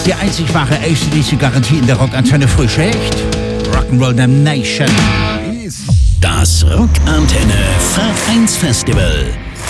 die einzig wahre AC/DC-Garantie in der Rockantenne Frühschicht. Rock'n'Roll Damnation. Das Rockantenne Vereinsfestival.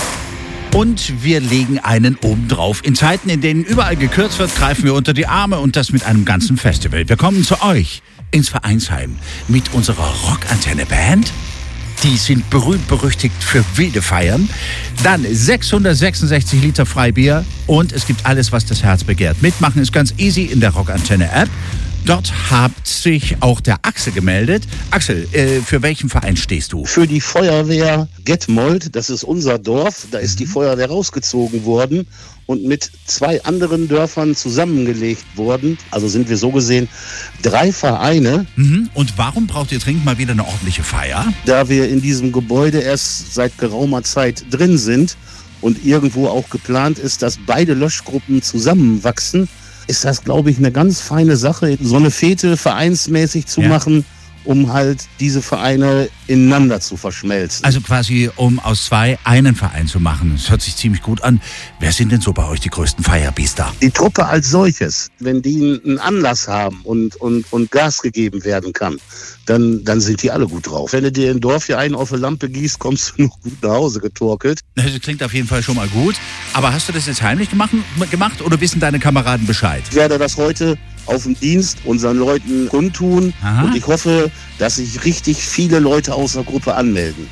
Und wir legen einen oben drauf. In Zeiten, in denen überall gekürzt wird, greifen wir unter die Arme und das mit einem ganzen Festival. Wir kommen zu euch ins Vereinsheim mit unserer Rockantenne-Band. Die sind berühmt-berüchtigt für wilde Feiern. Dann 666 Liter Freibier und es gibt alles, was das Herz begehrt. Mitmachen ist ganz easy in der Rockantenne-App. Dort hat sich auch der Axel gemeldet. Axel, für welchen Verein stehst du? Für die Feuerwehr Getmold, das ist unser Dorf. Da ist die Feuerwehr rausgezogen worden und mit 2 anderen Dörfern zusammengelegt worden. Also sind wir so gesehen 3 Vereine. Und warum braucht ihr dringend mal wieder eine ordentliche Feier? Da wir in diesem Gebäude erst seit geraumer Zeit drin sind und irgendwo auch geplant ist, dass beide Löschgruppen zusammenwachsen, ist das, glaube ich, eine ganz feine Sache, so eine Fete vereinsmäßig zu machen, um halt diese Vereine ineinander zu verschmelzen. Also quasi, um aus 2 einen Verein zu machen. Das hört sich ziemlich gut an. Wer sind denn so bei euch die größten Feierbiester? Die Truppe als solches, wenn die einen Anlass haben und Gas gegeben werden kann, dann sind die alle gut drauf. Wenn du dir im Dorf hier einen auf eine Lampe gießt, kommst du noch gut nach Hause getorkelt. Das klingt auf jeden Fall schon mal gut. Aber hast du das jetzt heimlich gemacht oder wissen deine Kameraden Bescheid? Ich werde das heute auf dem Dienst unseren Leuten kundtun. Aha. Und ich hoffe, dass sich richtig viele Leute aus der Gruppe anmelden.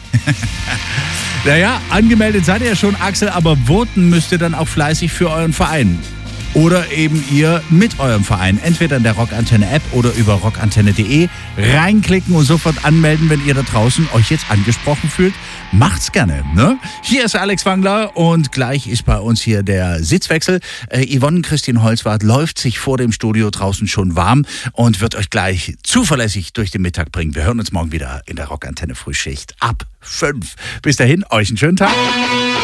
Naja, angemeldet seid ihr ja schon, Axel, aber voten müsst ihr dann auch fleißig für euren Verein. Oder eben ihr mit eurem Verein. Entweder in der Rockantenne-App oder über rockantenne.de reinklicken und sofort anmelden, wenn ihr da draußen euch jetzt angesprochen fühlt. Macht's gerne, ne? Hier ist Alex Wangler und gleich ist bei uns hier der Sitzwechsel. Yvonne Christine Holzwarth läuft sich vor dem Studio draußen schon warm und wird euch gleich zuverlässig durch den Mittag bringen. Wir hören uns morgen wieder in der Rockantenne Frühschicht ab 5. Bis dahin, euch einen schönen Tag.